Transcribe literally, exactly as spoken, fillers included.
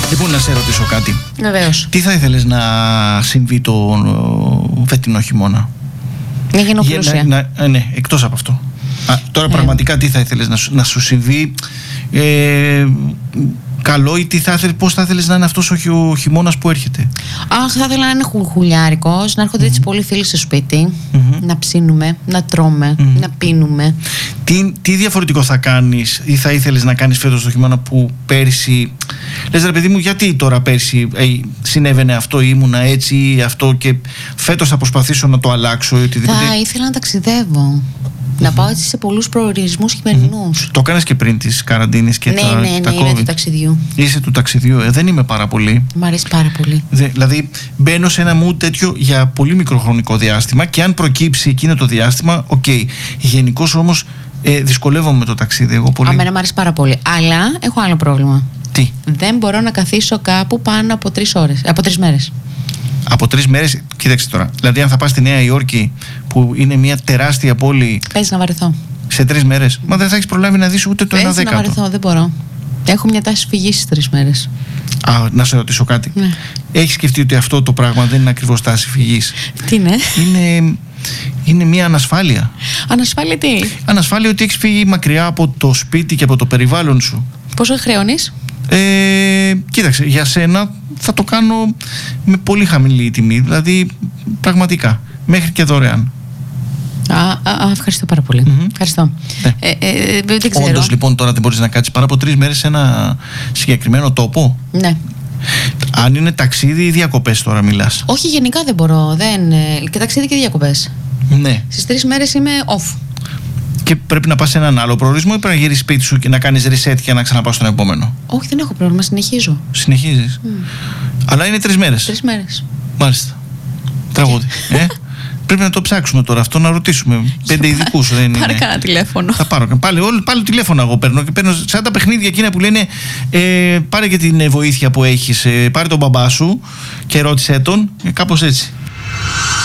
Λοιπόν, να σε ρωτήσω κάτι. Βεβαίως. Τι θα ήθελες να συμβεί το φετινό χειμώνα? Να γίνω πλούσια. Να, να, ναι, εκτός από αυτό. Α, τώρα ε. πραγματικά τι θα ήθελες να σου, να σου συμβεί ε, καλό, ή τι θα ήθελες, πώς θα ήθελες να είναι αυτός ο, ο χειμώνας που έρχεται? Αχ, θα ήθελα να είναι χουλιάρικος, να έρχονται mm-hmm. έτσι πολλοί φίλοι στο σπίτι, mm-hmm. να ψήνουμε, να τρώμε, mm-hmm. να πίνουμε. Τι, τι διαφορετικό θα κάνεις ή θα ήθελες να κάνεις φέτος το χειμώνα που πέρσι λες, ρε παιδί μου, γιατί τώρα πέρσι ε, συνέβαινε αυτό, ήμουνα έτσι ή αυτό, και φέτος θα προσπαθήσω να το αλλάξω ή οτιδήποτε? Θα ήθελα να ταξιδεύω. Mm-hmm. Να πάω έτσι σε πολλούς προορισμούς χειμερινούς. Mm-hmm. Το κάνεις και πριν της καραντίνης και ναι, τα, ναι, ναι, τα ναι, COVID. είμαι του ταξιδιού. Είσαι του ταξιδιού, ε, δεν είμαι πάρα πολύ. Μ' αρέσει πάρα πολύ. Δε, δηλαδή μπαίνω σε ένα mood τέτοιο για πολύ μικροχρονικό διάστημα, και αν προκύψει εκείνο το διάστημα, οκ. Okay. Γενικώς όμως ε, δυσκολεύομαι με το ταξίδι εγώ πολύ. Αμένα μ' αρέσει πάρα πολύ. Αλλά έχω άλλο πρόβλημα. Τι? Δεν μπορώ να καθίσω κάπου πάνω από τρεις ώρες, από τρεις μέρες. Από τρεις μέρες, κοίταξε τώρα. Δηλαδή, αν θα πας στη Νέα Υόρκη, που είναι μια τεράστια πόλη. Παίζει να βαρεθώ. Σε τρεις μέρες. Μα δεν θα έχεις προλάβει να δεις ούτε το ένα δέκατο. Παίζει να βαρεθώ, δεν μπορώ. Έχω μια τάση φυγής στις τρεις μέρες. Α, να σε ρωτήσω κάτι. Ναι. Έχεις σκεφτεί ότι αυτό το πράγμα δεν είναι ακριβώς τάση φυγής? Τι είναι? Είναι, είναι μια ανασφάλεια. Ανασφάλεια τι? Ανασφάλεια ότι έχεις φύγει μακριά από το σπίτι και από το περιβάλλον σου. Πόσο χρεώνεις? Ε, κοίταξε, για σένα θα το κάνω με πολύ χαμηλή τιμή. Δηλαδή, πραγματικά, μέχρι και δωρεάν. Α, α, ευχαριστώ πάρα πολύ. Mm-hmm. Ευχαριστώ. Ναι. Ε, ε, δεν ξέρω. Όντως, λοιπόν, τώρα δεν μπορείς να κάτσεις παρά από τρεις μέρες σε ένα συγκεκριμένο τόπο? Ναι. Αν είναι ταξίδι ή διακοπές τώρα μιλάς? Όχι, γενικά δεν μπορώ. Δεν, και ταξίδι και διακοπές. Ναι. Στις τρεις μέρες είμαι off. Και πρέπει να πας σε έναν άλλο προορισμό ή πρέπει να γυρίσεις σπίτι σου και να κάνεις reset και να ξαναπάς στον επόμενο? Όχι, δεν έχω πρόβλημα. Συνεχίζω. Συνεχίζεις. Mm. Αλλά είναι τρεις μέρες. Τρεις μέρες. Μάλιστα. Τραγούδι. ε? Πρέπει να το ψάξουμε τώρα αυτό, να ρωτήσουμε. Πέντε ειδικούς δεν είναι? Πάρε κανένα τηλέφωνο. Θα πάρω. Πάλι, όλη, πάλι τηλέφωνο εγώ παίρνω, και παίρνω σαν τα παιχνίδια εκείνα που λένε ε, πάρε και την βοήθεια που έχεις, ε, πάρε τον μπαμπά σου και ρώτησέ τον, ε, κάπως έτσι.